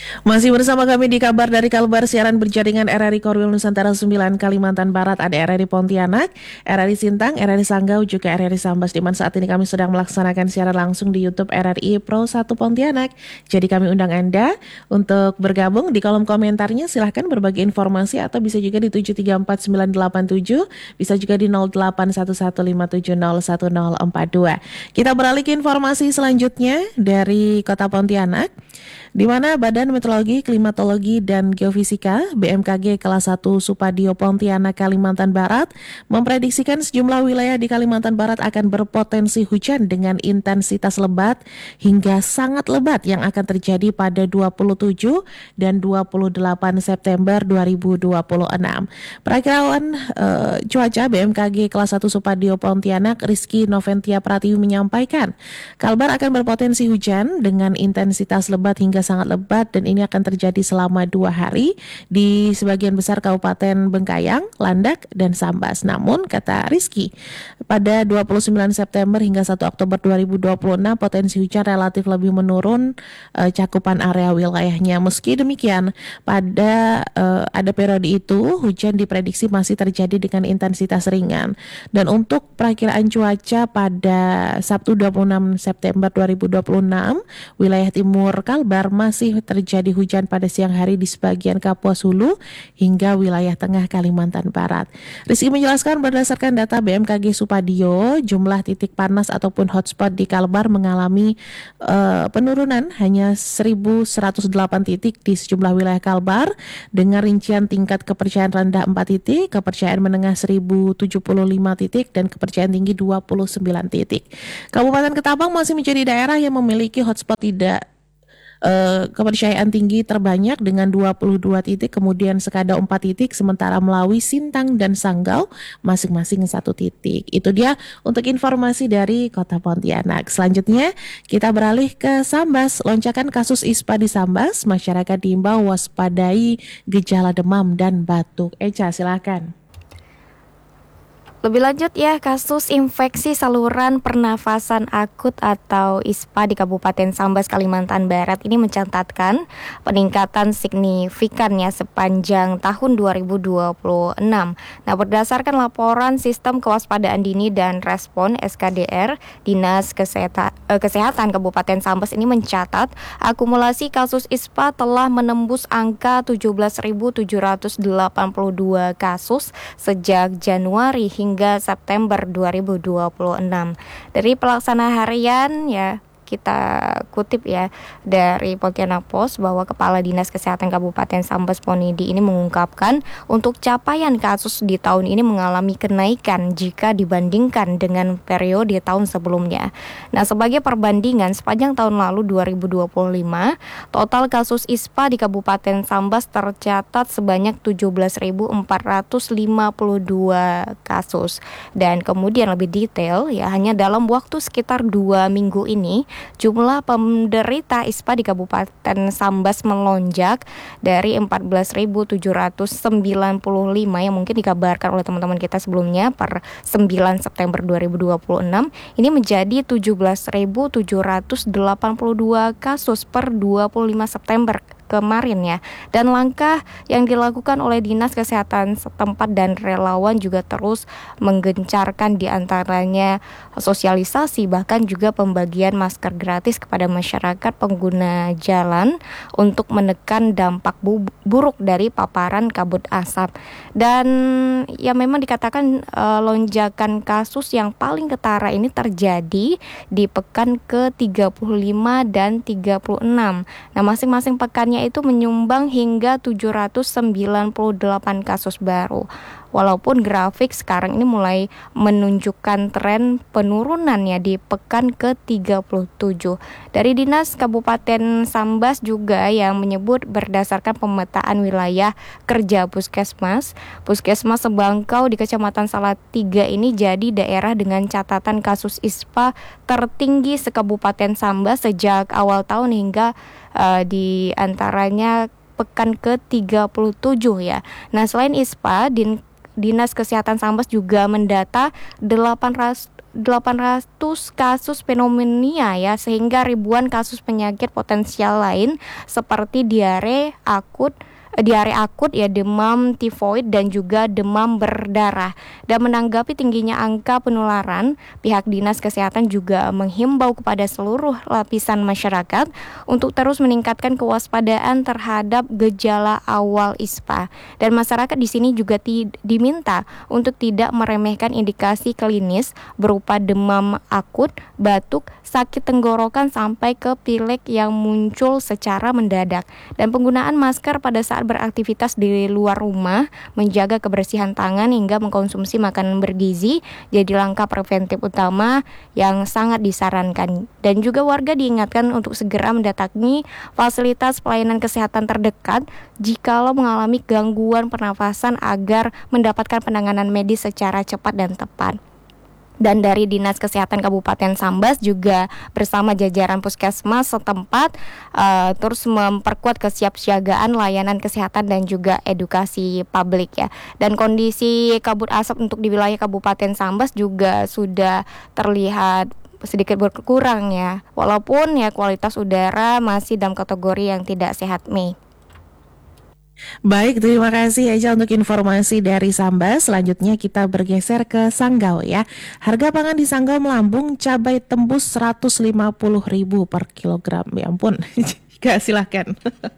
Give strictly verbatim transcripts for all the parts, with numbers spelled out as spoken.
Masih bersama kami di kabar dari Kalbar, siaran berjaringan R R I Korwil Nusantara sembilan Kalimantan Barat. Ada R R I Pontianak, R R I Sintang, R R I Sanggau, juga R R I Sambas. Di mana saat ini kami sedang melaksanakan siaran langsung di YouTube R R I Pro satu Pontianak. Jadi kami undang Anda untuk bergabung di kolom komentarnya. Silahkan berbagi informasi atau bisa juga di tujuh tiga empat sembilan delapan tujuh, bisa juga di nol delapan satu satu lima tujuh nol satu nol empat dua. Kita beralih ke informasi selanjutnya dari Kota Pontianak, di mana Badan Meteorologi, Klimatologi, dan Geofisika B M K G kelas satu Supadio Pontianak, Kalimantan Barat memprediksikan sejumlah wilayah di Kalimantan Barat akan berpotensi hujan dengan intensitas lebat hingga sangat lebat yang akan terjadi pada dua puluh tujuh dan dua puluh delapan September dua ribu dua puluh enam. Perakiraan uh, cuaca B M K G kelas satu Supadio Pontianak, Rizky Noventia Pratiwi menyampaikan, Kalbar akan berpotensi hujan dengan intensitas lebat hingga sangat lebat dan ini akan terjadi selama dua hari di sebagian besar Kabupaten Bengkayang, Landak, dan Sambas. Namun, kata Rizky, pada dua puluh sembilan September hingga satu Oktober dua ribu dua puluh enam potensi hujan relatif lebih menurun uh, cakupan area wilayahnya. Meski demikian, pada uh, ada periode itu hujan diprediksi masih terjadi dengan intensitas ringan. Dan untuk perakiraan cuaca pada Sabtu dua puluh enam September dua ribu dua puluh enam, wilayah timur Kalbar masih terjadi hujan pada siang hari di sebagian Kapuas Hulu hingga wilayah tengah Kalimantan Barat. Rizky menjelaskan berdasarkan data B M K G Supadio, jumlah titik panas ataupun hotspot di Kalbar mengalami uh, penurunan hanya seribu seratus delapan titik di sejumlah wilayah Kalbar dengan rincian tingkat kepercayaan rendah empat titik, kepercayaan menengah seribu tujuh puluh lima titik, dan kepercayaan tinggi dua puluh sembilan titik. Kabupaten Ketapang masih menjadi daerah yang memiliki hotspot tidak Uh, kepercayaan tinggi terbanyak dengan dua puluh dua titik, kemudian Sekadau empat titik, sementara Melawi, Sintang, dan Sanggau masing-masing satu titik. Itu dia untuk informasi dari Kota Pontianak. Selanjutnya kita beralih ke Sambas. Lonjakan kasus ispa di Sambas, masyarakat diimbau waspadai gejala demam dan batuk. Eca, silakan. Lebih lanjut ya, kasus infeksi saluran pernafasan akut atau ISPA di Kabupaten Sambas, Kalimantan Barat ini mencatatkan peningkatan signifikan ya sepanjang tahun dua ribu dua puluh enam. Nah, berdasarkan laporan Sistem Kewaspadaan Dini dan Respon S K D R, Dinas Kesehatan, eh, Kesehatan Kabupaten Sambas ini mencatat akumulasi kasus ISPA telah menembus angka tujuh belas ribu tujuh ratus delapan puluh dua kasus sejak Januari hingga hingga September dua ribu dua puluh enam. Dari pelaksana harian ya, kita kutip ya dari Pontianak Post bahwa Kepala Dinas Kesehatan Kabupaten Sambas Ponidi ini mengungkapkan untuk capaian kasus di tahun ini mengalami kenaikan jika dibandingkan dengan periode tahun sebelumnya. Nah, sebagai perbandingan sepanjang tahun lalu dua ribu dua puluh lima, total kasus ISPA di Kabupaten Sambas tercatat sebanyak tujuh belas ribu empat ratus lima puluh dua kasus. Dan kemudian lebih detail ya, hanya dalam waktu sekitar dua minggu ini jumlah penderita ISPA di Kabupaten Sambas melonjak dari empat belas ribu tujuh ratus sembilan puluh lima yang mungkin dikabarkan oleh teman-teman kita sebelumnya per sembilan September dua ribu dua puluh enam, ini menjadi tujuh belas ribu tujuh ratus delapan puluh dua kasus per dua puluh lima September kemarin ya. Dan langkah yang dilakukan oleh Dinas Kesehatan setempat dan relawan juga terus menggencarkan diantaranya sosialisasi, bahkan juga pembagian masker gratis kepada masyarakat pengguna jalan untuk menekan dampak bu- buruk dari paparan kabut asap. Dan ya memang dikatakan e, lonjakan kasus yang paling ketara ini terjadi di pekan ke tiga puluh lima dan tiga puluh enam. Nah, masing-masing pekannya itu menyumbang hingga tujuh ratus sembilan puluh delapan kasus baru. Walaupun grafik sekarang ini mulai menunjukkan tren penurunan ya di pekan ke tiga puluh tujuh. Dari Dinas Kabupaten Sambas juga yang menyebut berdasarkan pemetaan wilayah kerja Puskesmas, Puskesmas Sebangkau di Kecamatan Salatiga ini jadi daerah dengan catatan kasus ISPA tertinggi se-Kabupaten Sambas sejak awal tahun hingga uh, di antaranya pekan ke tiga puluh tujuh ya. Nah, selain ISPA, Din Dinas Kesehatan Sambas juga mendata delapan delapan ratus kasus pneumonia ya, sehingga ribuan kasus penyakit potensial lain seperti diare akut diare akut ya, demam tifoid dan juga demam berdarah. Dan menanggapi tingginya angka penularan, pihak Dinas Kesehatan juga menghimbau kepada seluruh lapisan masyarakat untuk terus meningkatkan kewaspadaan terhadap gejala awal I S P A. Dan masyarakat di sini juga ti- diminta untuk tidak meremehkan indikasi klinis berupa demam akut, batuk, sakit tenggorokan sampai ke pilek yang muncul secara mendadak. Dan penggunaan masker pada saat beraktivitas di luar rumah, menjaga kebersihan tangan hingga mengkonsumsi makanan bergizi jadi langkah preventif utama yang sangat disarankan. Dan juga warga diingatkan untuk segera mendatangi fasilitas pelayanan kesehatan terdekat jikalau mengalami gangguan pernafasan agar mendapatkan penanganan medis secara cepat dan tepat. Dan dari Dinas Kesehatan Kabupaten Sambas juga bersama jajaran puskesmas setempat uh, terus memperkuat kesiapsiagaan layanan kesehatan dan juga edukasi publik ya. Dan kondisi kabut asap untuk di wilayah Kabupaten Sambas juga sudah terlihat sedikit berkurang ya. Walaupun ya kualitas udara masih dalam kategori yang tidak sehat, Mei. Baik, terima kasih Eja untuk informasi dari Sambas. Selanjutnya kita bergeser ke Sanggau ya. Harga pangan di Sanggau melambung, cabai tembus seratus lima puluh ribu per kilogram. Ya ampun, Jika silahkan.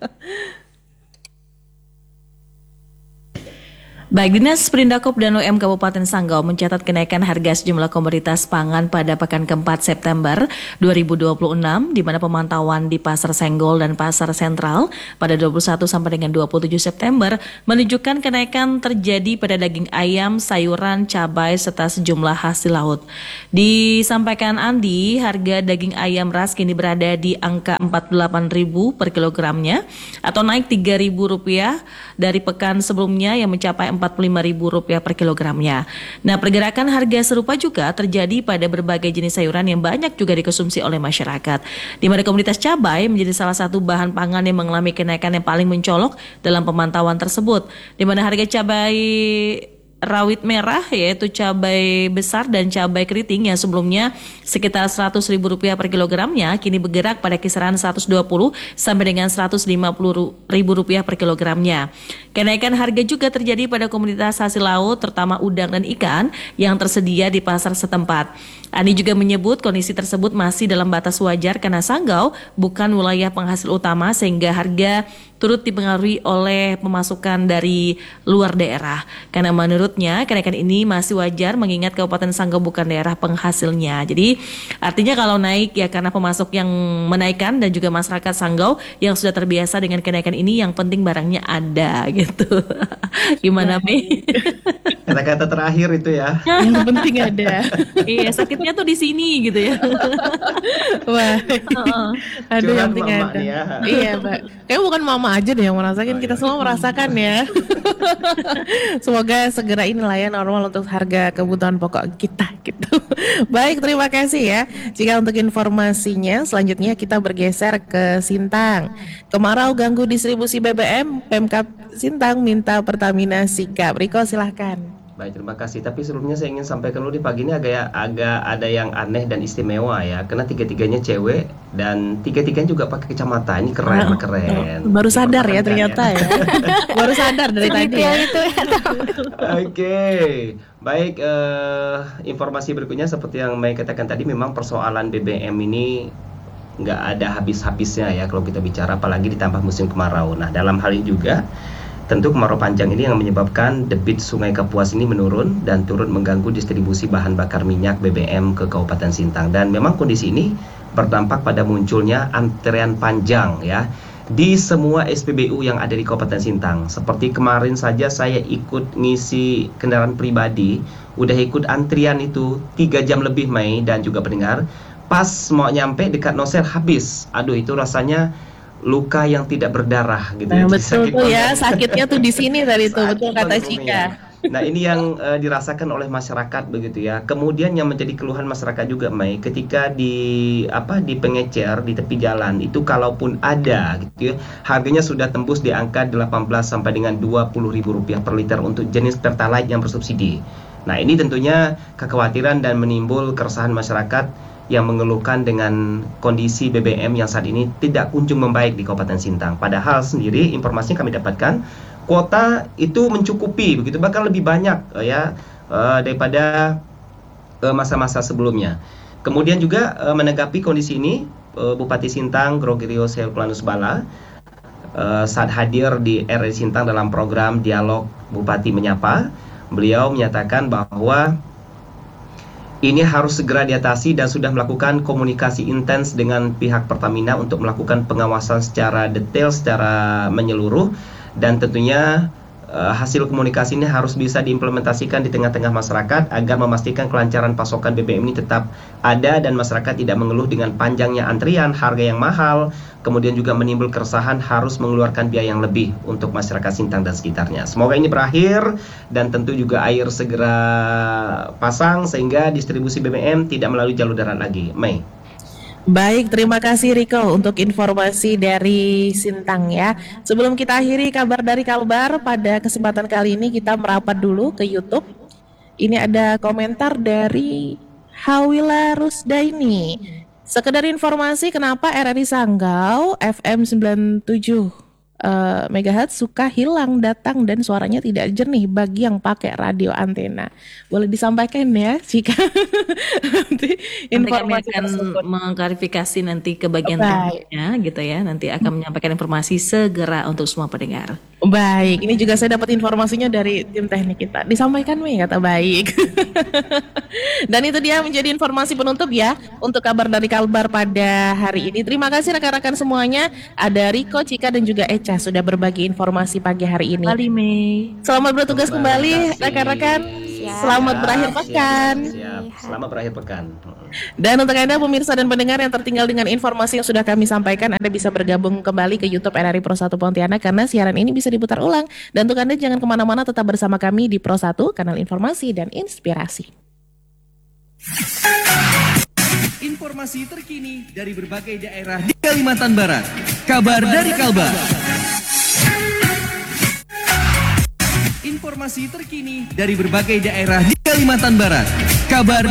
Baik, Dinas Perindakop dan U M Kabupaten Sanggau mencatat kenaikan harga sejumlah komoditas pangan pada pekan keempat September dua ribu dua puluh enam, di mana pemantauan di Pasar Senggol dan Pasar Sentral pada dua puluh satu sampai dengan dua puluh tujuh September menunjukkan kenaikan terjadi pada daging ayam, sayuran, cabai, serta sejumlah hasil laut. Disampaikan Andi, harga daging ayam ras kini berada di angka empat puluh delapan ribu per kilogramnya atau naik tiga ribu rupiah dari pekan sebelumnya yang mencapai empat puluh lima ribu rupiah per kilogramnya. Nah, pergerakan harga serupa juga terjadi pada berbagai jenis sayuran yang banyak juga dikonsumsi oleh masyarakat. Di mana komoditas cabai menjadi salah satu bahan pangan yang mengalami kenaikan yang paling mencolok dalam pemantauan tersebut. Di mana harga cabai rawit merah yaitu cabai besar dan cabai keriting yang sebelumnya sekitar seratus ribu rupiah per kilogramnya kini bergerak pada kisaran seratus dua puluh sampai dengan seratus lima puluh ribu rupiah per kilogramnya. Kenaikan harga juga terjadi pada komoditas hasil laut terutama udang dan ikan yang tersedia di pasar setempat. Ani juga menyebut kondisi tersebut masih dalam batas wajar karena Sanggau bukan wilayah penghasil utama sehingga harga turut dipengaruhi oleh pemasukan dari luar daerah. Karena menurutnya kenaikan ini masih wajar mengingat Kabupaten Sanggau bukan daerah penghasilnya. Jadi artinya kalau naik ya karena pemasok yang menaikkan dan juga masyarakat Sanggau yang sudah terbiasa dengan kenaikan ini, yang penting barangnya ada gitu. Gimana, Mi? Kata-kata terakhir itu ya. Yang penting ada. Iya, sakitnya tuh di sini gitu ya. Wah. Aduh, Curhat yang penting mama ada. nih ya. Iya, Mbak. Kayaknya bukan mama aja deh yang merasakan, kita semua merasakan ya. Semoga segera inilah ya normal untuk harga kebutuhan pokok kita gitu. Baik, terima kasih ya. Jika untuk informasinya, selanjutnya kita bergeser ke Sintang. Kemarau ganggu distribusi B B M, Pemkab Sintang minta Pertamina sikap. Riko silahkan. Baik, terima kasih. Tapi sebelumnya saya ingin sampaikan dulu di pagi ini agak agak ada yang aneh dan istimewa ya. Karena tiga-tiganya cewek dan tiga-tiganya juga pakai kacamata. Ini keren, Oh, keren. baru sadar ya Dipertahankan ternyata ya. Baru sadar dari tadi ya. Itu ya. Oke, baik. eh, informasi berikutnya seperti yang Mei katakan tadi, memang persoalan B B M ini nggak ada habis-habisnya ya kalau kita bicara, apalagi ditambah musim kemarau. Nah, dalam hal ini juga tentu kemarau panjang ini yang menyebabkan debit Sungai Kapuas ini menurun dan turut mengganggu distribusi bahan bakar minyak B B M ke Kabupaten Sintang. Dan memang kondisi ini berdampak pada munculnya antrean panjang ya di semua S P B U yang ada di Kabupaten Sintang. Seperti kemarin saja saya ikut ngisi kendaraan pribadi, udah ikut antrian itu tiga jam lebih, Mei dan juga pendengar. Pas mau nyampe dekat Noser habis. Aduh, itu rasanya luka yang tidak berdarah gitu. Nah, Jadi betul sakit tuh ya, banget. sakitnya tuh di sini tadi tuh, betul Sakit kata banget, Cika. Umi, ya. Nah, ini yang eh, dirasakan oleh masyarakat begitu ya. Kemudian yang menjadi keluhan masyarakat juga, Mei, ketika di apa di pengecer di tepi jalan itu kalaupun ada gitu ya, harganya sudah tembus di angka delapan belas sampai dengan dua puluh ribu rupiah per liter untuk jenis Pertalite yang bersubsidi. Nah, ini tentunya kekhawatiran dan menimbul keresahan masyarakat yang mengeluhkan dengan kondisi B B M yang saat ini tidak kunjung membaik di Kabupaten Sintang. Padahal sendiri informasi yang kami dapatkan, kuota itu mencukupi, begitu bahkan lebih banyak uh, ya uh, daripada uh, masa-masa sebelumnya. Kemudian juga uh, menanggapi kondisi ini, uh, Bupati Sintang Grogerio Herculanus Bala uh, saat hadir di R R I Sintang dalam program Dialog Bupati Menyapa, beliau menyatakan bahwa ini harus segera diatasi dan sudah melakukan komunikasi intens dengan pihak Pertamina untuk melakukan pengawasan secara detail, secara menyeluruh, dan tentunya uh, hasil komunikasi ini harus bisa diimplementasikan di tengah-tengah masyarakat agar memastikan kelancaran pasokan B B M ini tetap ada dan masyarakat tidak mengeluh dengan panjangnya antrian, harga yang mahal, kemudian juga menimbul keresahan harus mengeluarkan biaya yang lebih untuk masyarakat Sintang dan sekitarnya. Semoga ini berakhir dan tentu juga air segera pasang sehingga distribusi B B M tidak melalui jalur darat lagi. Mei. Baik, terima kasih Riko untuk informasi dari Sintang ya. Sebelum kita akhiri kabar dari Kalbar, pada kesempatan kali ini kita merapat dulu ke YouTube. Ini ada komentar dari Hawila Rusdaini. Sekedar informasi kenapa R R I Sanggau F M sembilan puluh tujuh uh, megahertz suka hilang datang dan suaranya tidak jernih bagi yang pakai radio antena. Boleh disampaikan ya jika nanti informasi nanti kami akan tersebut mengklarifikasi nanti ke bagian baik. teknisnya gitu ya. Nanti akan menyampaikan informasi segera untuk semua pendengar. Baik, ini juga saya dapat informasinya dari tim teknik kita. Disampaikan Mei, kata baik. Dan itu dia menjadi informasi penutup ya untuk kabar dari Kalbar pada hari ini. Terima kasih rekan-rekan semuanya. Ada Riko, Cika dan juga Echa sudah berbagi informasi pagi hari ini. Kembali Mei. Selamat bertugas Terima kembali kasih. rekan-rekan. Siap. Selamat Siap, berakhir siap, pekan. Siap, selamat berakhir pekan. Dan untuk Anda pemirsa dan pendengar yang tertinggal dengan informasi yang sudah kami sampaikan, Anda bisa bergabung kembali ke YouTube R R I Pro satu Pontianak karena siaran ini bisa diputar ulang. Dan untuk Anda jangan kemana-mana, tetap bersama kami di Pro satu, kanal informasi dan inspirasi. Informasi terkini dari berbagai daerah di Kalimantan Barat. Kabar dari Kalbar. Informasi terkini dari berbagai daerah di Kalimantan Barat. Kabar